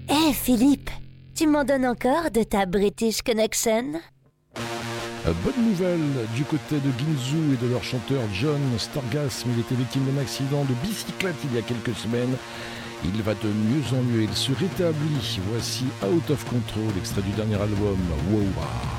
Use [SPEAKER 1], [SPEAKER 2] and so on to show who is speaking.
[SPEAKER 1] Philippe, tu m'en donnes encore de ta British Connection?
[SPEAKER 2] Bonne nouvelle du côté de Ginzu et de leur chanteur John Stargasm. Il était victime d'un accident de bicyclette il y a quelques semaines. Il va de mieux en mieux, il se rétablit. Voici Out of Control, extrait du dernier album Wow.